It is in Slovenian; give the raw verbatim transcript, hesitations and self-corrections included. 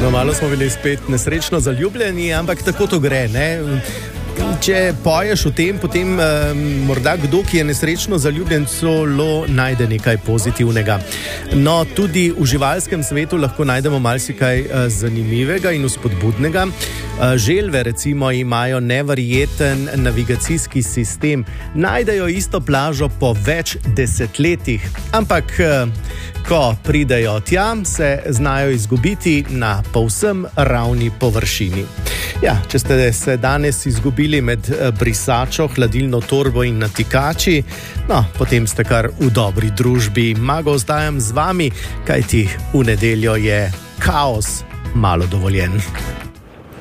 No, malo smo bili spet nesrečno zaljubljeni, ampak tako to gre, ne? Če poješ o tem, potem eh, morda kdo, ki je nesrečno zaljubljen, celo najde nekaj pozitivnega. No, tudi v živalskem svetu lahko najdemo marsikaj eh, zanimivega in vzpodbudnega. Eh, želve, recimo, imajo neverjeten navigacijski sistem. Najdejo isto plažo po več desetletjih, ampak eh, ko pridejo tja, se znajo izgubiti na povsem ravni površini. Ja, če ste se danes izgubili med brisačo, hladilno torbo in natikači, no, potem ste kar v dobri družbi. Mago ostajam z vami, kajti v nedeljo je kaos malo dovoljen.